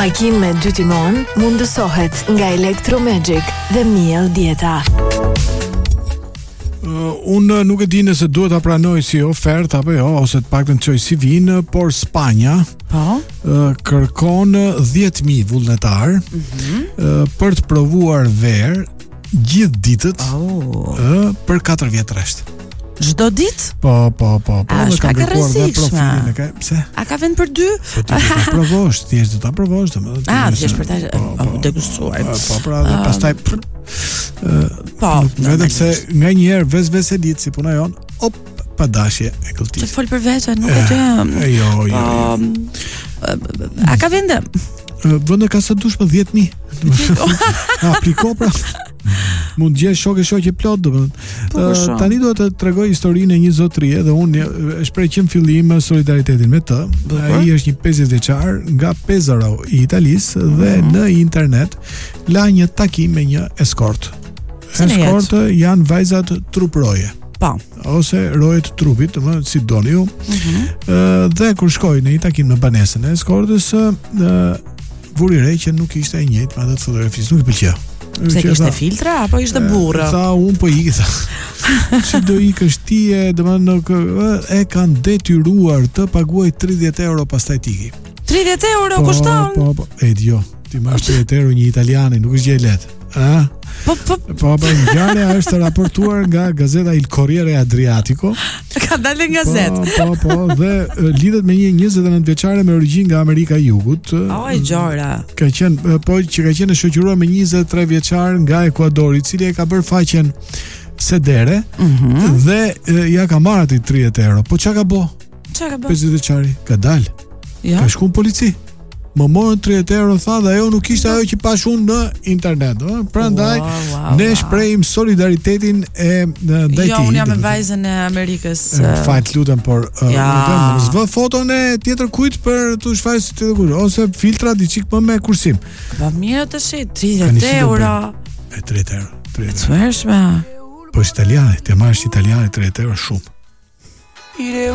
Makinë me 2 timon mundësohet nga Electromagic dhe miell dieta. Unë nuk e di nëse duhet ta pranoj si ofertë apo jo, ose të paktën çoj si vinë, por Spanja kërkon 10.000 vullnetar për të provuar verë gjithë ditët për 4 vjet rresht. Çdo ditë? Po. Është ka rrezikshme. Pse? A ka vend për 2? Po ti do ta provosh, thjesht do ta provosh, domethënë. Thjesht për ta degustuar. Po pra, dhe pastaj vetëm se nganjëherë veselit si puna jon, pa dashje e këlltit. Të fol për vete, nuk e di. Jo. A ka vende? Vende ka sa dush për 10.000. Apliko pra. Mund gjesh shoqe plot domethënë. Tani duhet të tregoj historinë e një zotërie dhe unë e shpreh që në fillim solidaritetin me të. Ai është një 50 vjeçar nga Pesaro i Italisë dhe në internet la një takim me një eskort. Eskortë janë vajzat truproje. Po. Ose roje të trupit, domethënë si doni ju. Dhe kur shkoi në një takim në banesën e eskortës, vuri re që nuk ishte e njëjtë me atë fotografisë, nuk i pëlqeu. Pse kishte filtra apo ishte burrë? Tha unë po ik. Si do ikësh ti, domethënë e kanë detyruar të paguaj 30 euro pastaj tiki. 30 euro kushton? Po. Jo, ti marrësh 30 euro një italiani, nuk është gjë e lehtë. Po, ngjarja është raportuar nga gazeta Il Corriere Adriatico. Ka dalë në gazetë. Po, dhe lidhet me një 29 vjeçare me origjinë nga Amerika e Jugut. Gjora. Ka qenë e shoqëruar me 23 vjeçar nga Ekuadori, i cili e ka bërë faqen sedere dhe ja ka marrë aty 30 euro. Po çka ka bë? 50 vjeçari ka dalë. Ka shkuar në polici. Më morën 30 euro, tha, dhe ajo nuk ishte ajo që pash unë në internet. Prandaj ne shprehim solidaritetin ndaj tij. Jo, unë jam me vajzën e Amerikës. Fat lutem, por s'vë foton e tjetër kujt për të shfaqur si tjetër kujt, ose filtra diçik më me kursim. Po mirë të shi 30 euro. 30 euro. Çfarë? Po italiane, ti marrësh italiane 30 euro shumë.